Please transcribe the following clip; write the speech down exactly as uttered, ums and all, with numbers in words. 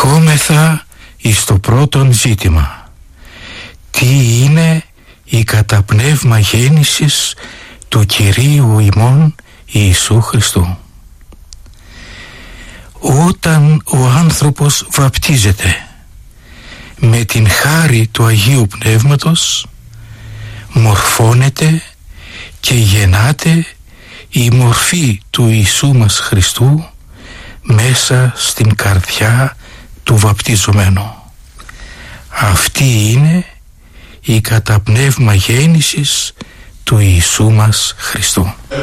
ερχόμεθα εις το πρώτον ζήτημα. Τι είναι η καταπνεύμα γέννησης του Κυρίου ημών Ιησού Χριστού? Όταν ο άνθρωπος βαπτίζεται με την χάρη του Αγίου Πνεύματος, μορφώνεται και γεννάται η μορφή του Ιησού μας Χριστού μέσα στην καρδιά του βαπτιζομένου. Αυτή είναι η καταπνεύμα γέννησης του Ιησού μας Χριστού.